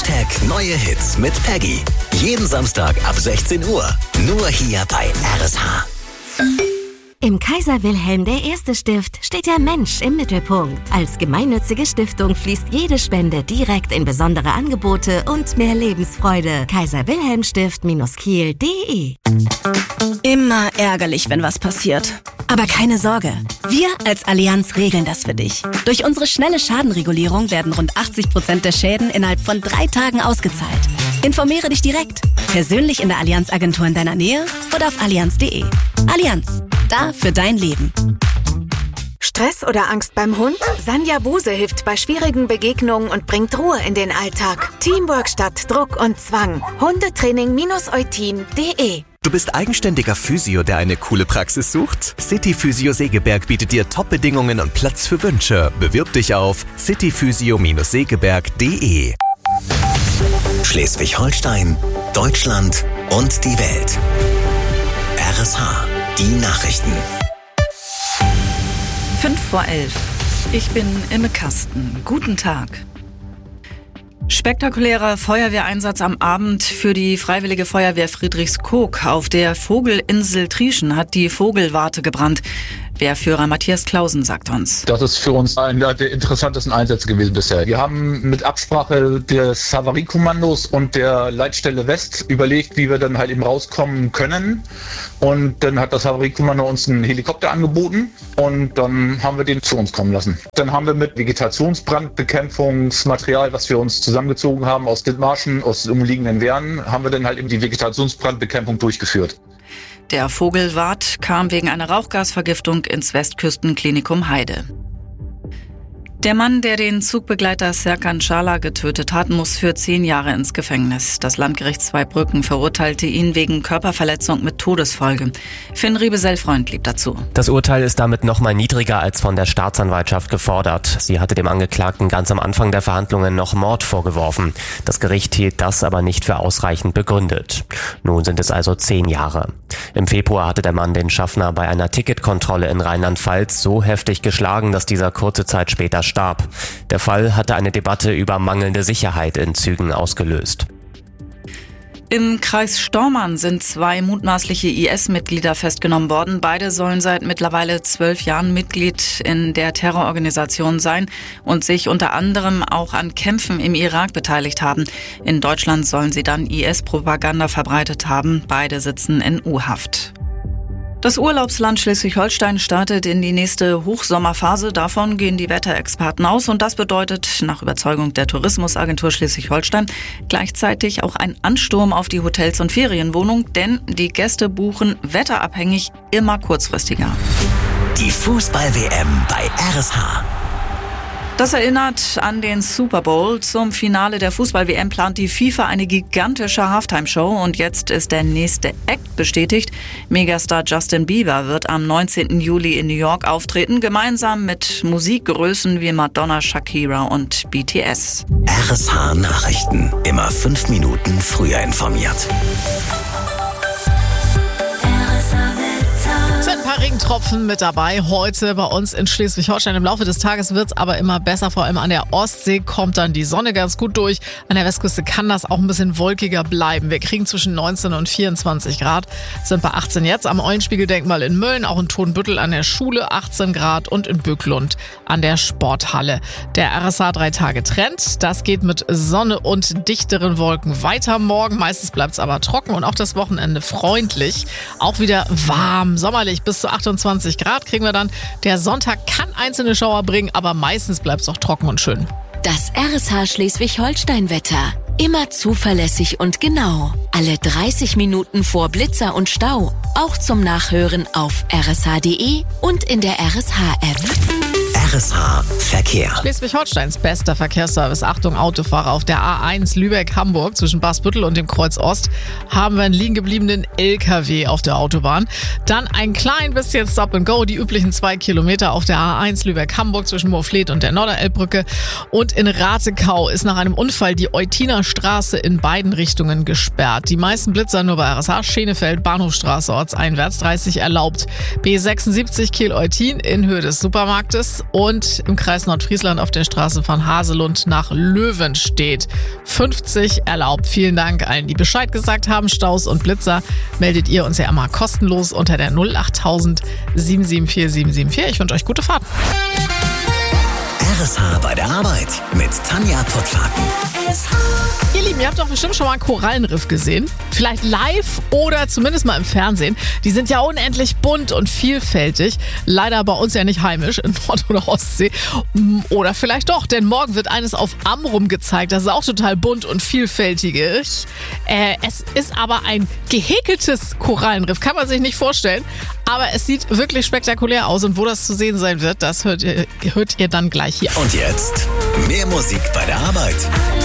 #Neue Hits mit Peggy. Jeden Samstag ab 16 Uhr. Nur hier bei RSH. Im Kaiser Wilhelm I. Stift steht der Mensch im Mittelpunkt. Als gemeinnützige Stiftung fließt jede Spende direkt in besondere Angebote und mehr Lebensfreude. kaiserwilhelmstift-kiel.de. Immer ärgerlich, wenn was passiert. Aber keine Sorge, wir als Allianz regeln das für dich. Durch unsere schnelle Schadenregulierung werden rund 80% der Schäden innerhalb von 3 Tagen ausgezahlt. Informiere dich direkt, persönlich in der Allianz-Agentur in deiner Nähe oder auf allianz.de. Allianz, da für dein Leben. Stress oder Angst beim Hund? Sanja Buse hilft bei schwierigen Begegnungen und bringt Ruhe in den Alltag. Teamwork statt Druck und Zwang. Hundetraining-eutin.de. Du bist eigenständiger Physio, der eine coole Praxis sucht? City Physio Segeberg bietet dir Top-Bedingungen und Platz für Wünsche. Bewirb dich auf cityphysio-segeberg.de. Schleswig-Holstein, Deutschland und die Welt. RSH, die Nachrichten. 11:05. Ich bin Imme Kasten. Guten Tag. Spektakulärer Feuerwehreinsatz am Abend für die Freiwillige Feuerwehr Friedrichskoog. Auf der Vogelinsel Trieschen hat die Vogelwarte gebrannt. Wehrführer Matthias Clausen sagt uns: Das ist für uns einer der interessantesten Einsätze gewesen bisher. Wir haben mit Absprache des Havariekommandos und der Leitstelle West überlegt, wie wir dann halt eben rauskommen können. Und dann hat das Havariekommando uns einen Helikopter angeboten und dann haben wir den zu uns kommen lassen. Dann haben wir mit Vegetationsbrandbekämpfungsmaterial, was wir uns zusammengezogen haben aus Dithmarschen, aus den umliegenden Wehren, haben wir dann halt eben die Vegetationsbrandbekämpfung durchgeführt. Der Vogelwart kam wegen einer Rauchgasvergiftung ins Westküstenklinikum Heide. Der Mann, der den Zugbegleiter Serkan Çağlar getötet hat, muss für 10 Jahre ins Gefängnis. Das Landgericht Zweibrücken verurteilte ihn wegen Körperverletzung mit Todesfolge. Finn Riebesell-Freund blieb dazu. Das Urteil ist damit nochmal niedriger als von der Staatsanwaltschaft gefordert. Sie hatte dem Angeklagten ganz am Anfang der Verhandlungen noch Mord vorgeworfen. Das Gericht hielt das aber nicht für ausreichend begründet. Nun sind es also 10 Jahre. Im Februar hatte der Mann den Schaffner bei einer Ticketkontrolle in Rheinland-Pfalz so heftig geschlagen, dass dieser kurze Zeit später starb. Der Fall hatte eine Debatte über mangelnde Sicherheit in Zügen ausgelöst. Im Kreis Stormarn sind 2 mutmaßliche IS-Mitglieder festgenommen worden. Beide sollen seit mittlerweile 12 Jahren Mitglied in der Terrororganisation sein und sich unter anderem auch an Kämpfen im Irak beteiligt haben. In Deutschland sollen sie dann IS-Propaganda verbreitet haben. Beide sitzen in U-Haft. Das Urlaubsland Schleswig-Holstein startet in die nächste Hochsommerphase. Davon gehen die Wetterexperten aus. Und das bedeutet nach Überzeugung der Tourismusagentur Schleswig-Holstein gleichzeitig auch ein Ansturm auf die Hotels und Ferienwohnungen. Denn die Gäste buchen wetterabhängig immer kurzfristiger. Die Fußball-WM bei RSH. Das erinnert an den Super Bowl. Zum Finale der Fußball-WM plant die FIFA eine gigantische Halftime-Show. Und jetzt ist der nächste Act bestätigt. Megastar Justin Bieber wird am 19. Juli in New York auftreten, gemeinsam mit Musikgrößen wie Madonna, Shakira und BTS. RSH Nachrichten. Immer 5 Minuten früher informiert. Es sind ein paar Regentropfen mit dabei heute bei uns in Schleswig-Holstein. Im Laufe des Tages wird es aber immer besser. Vor allem an der Ostsee kommt dann die Sonne ganz gut durch. An der Westküste kann das auch ein bisschen wolkiger bleiben. Wir kriegen zwischen 19 und 24 Grad. Sind bei 18 jetzt am Eulenspiegeldenkmal in Mölln, auch in Tonbüttel an der Schule 18 Grad und in Bücklund an der Sporthalle. Der RSH 3-Tage-Trend, das geht mit Sonne und dichteren Wolken weiter morgen. Meistens bleibt es aber trocken und auch das Wochenende freundlich. Auch wieder warm, sommerlich. Bis zu 28 Grad kriegen wir dann. Der Sonntag kann einzelne Schauer bringen, aber meistens bleibt es auch trocken und schön. Das RSH Schleswig-Holstein-Wetter. Immer zuverlässig und genau. Alle 30 Minuten vor Blitzer und Stau. Auch zum Nachhören auf rsh.de und in der RSH-App. RSH Verkehr. Schleswig-Holsteins bester Verkehrsservice. Achtung, Autofahrer. Auf der A1 Lübeck-Hamburg zwischen Basbüttel und dem Kreuz Ost haben wir einen liegen gebliebenen LKW auf der Autobahn. Dann ein klein bisschen Stop and Go. Die üblichen 2 Kilometer auf der A1 Lübeck-Hamburg zwischen Moorfleet und der Norderelbbrücke. Und in Ratekau ist nach einem Unfall die Eutiner Straße in beiden Richtungen gesperrt. Die meisten Blitzer nur bei RSH, Schenefeld, Bahnhofstraße, ortseinwärts 30 erlaubt. B76 Kiel-Eutin in Höhe des Supermarktes. Und und im Kreis Nordfriesland auf der Straße von Haselund nach Löwenstedt. 50 erlaubt. Vielen Dank allen, die Bescheid gesagt haben. Staus und Blitzer meldet ihr uns ja immer kostenlos unter der 08000 774 774. Ich wünsche euch gute Fahrt. RSH bei der Arbeit mit Tanja Pottlaken. Ihr Lieben, ihr habt doch bestimmt schon mal einen Korallenriff gesehen. Vielleicht live oder zumindest mal im Fernsehen. Die sind ja unendlich bunt und vielfältig. Leider bei uns ja nicht heimisch in Nord- oder Ostsee. Oder vielleicht doch, denn morgen wird eines auf Amrum gezeigt. Das ist auch total bunt und vielfältig. Es ist aber ein gehäkeltes Korallenriff. Kann man sich nicht vorstellen. Aber es sieht wirklich spektakulär aus. Und wo das zu sehen sein wird, das hört ihr dann gleich hier. Und jetzt mehr Musik bei der Arbeit.